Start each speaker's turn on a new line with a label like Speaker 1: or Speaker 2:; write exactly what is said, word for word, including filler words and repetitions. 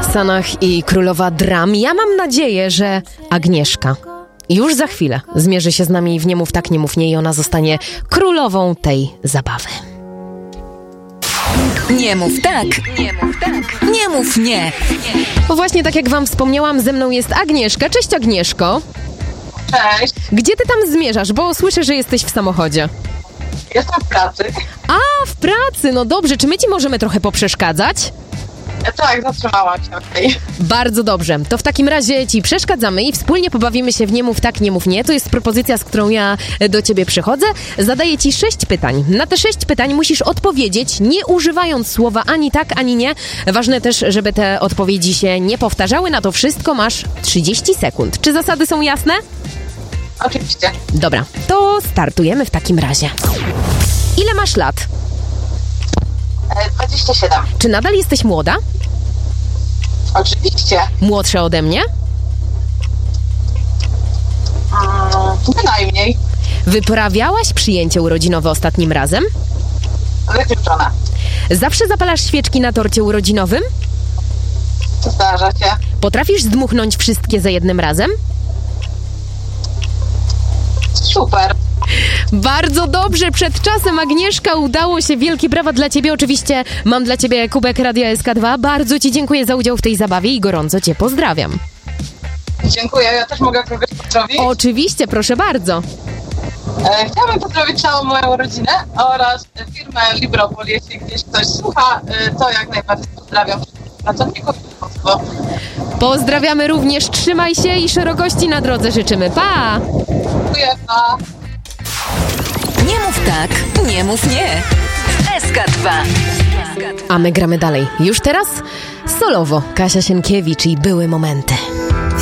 Speaker 1: w Sanach i królowa dram. Ja mam nadzieję, że Agnieszka już za chwilę zmierzy się z nami w Nie mów tak, nie mów nie i ona zostanie królową tej zabawy.
Speaker 2: Nie mów tak, nie mów tak, nie mów nie.
Speaker 1: Bo właśnie tak jak wam wspomniałam, ze mną jest Agnieszka. Cześć Agnieszko.
Speaker 3: Cześć,
Speaker 1: Gdzie ty tam zmierzasz? Bo słyszę, że jesteś w samochodzie.
Speaker 3: jestem w pracy.
Speaker 1: A, w pracy, no dobrze. Czy my ci możemy trochę poprzeszkadzać?
Speaker 3: E, Tak, zatrzymałam się, okej.
Speaker 1: Bardzo dobrze. To w takim razie ci przeszkadzamy i wspólnie pobawimy się w Nie mów tak, nie mów nie. To jest propozycja, z którą ja do ciebie przychodzę. Zadaję ci sześć pytań. Na te sześć pytań musisz odpowiedzieć, nie używając słowa ani tak, ani nie. Ważne też, żeby te odpowiedzi się nie powtarzały. Na to wszystko masz trzydzieści sekund. Czy zasady są jasne?
Speaker 3: Oczywiście.
Speaker 1: Dobra, to startujemy w takim razie. Ile masz lat?
Speaker 3: E, dwadzieścia siedem.
Speaker 1: Czy nadal jesteś młoda?
Speaker 3: Oczywiście.
Speaker 1: Młodsza ode mnie?
Speaker 3: Mm, bynajmniej.
Speaker 1: Wyprawiałaś przyjęcie urodzinowe ostatnim razem?
Speaker 3: Wykluczona.
Speaker 1: Zawsze zapalasz świeczki na torcie urodzinowym?
Speaker 3: Zdarza się.
Speaker 1: Potrafisz zdmuchnąć wszystkie za jednym razem?
Speaker 3: Super.
Speaker 1: Bardzo dobrze, przed czasem Agnieszka, udało się, wielkie brawa dla ciebie. Oczywiście mam dla ciebie kubek Radia S K dwa. Bardzo ci dziękuję za udział w tej zabawie i gorąco cię pozdrawiam.
Speaker 3: Dziękuję. Ja też mogę kogoś pozdrowić.
Speaker 1: Oczywiście, proszę bardzo.
Speaker 3: E, chciałabym pozdrowić całą moją rodzinę oraz firmę Libropol. Jeśli gdzieś ktoś słucha, e, to jak najbardziej pozdrawiam wszystkich pracowników i państwo.
Speaker 1: Pozdrawiamy również, trzymaj się i szerokości na drodze życzymy. Pa!
Speaker 3: Dziękuję, pa.
Speaker 2: Nie mów tak, nie mów nie. S K dwa.
Speaker 1: A my gramy dalej. Już teraz solowo Kasia Sienkiewicz i Były momenty.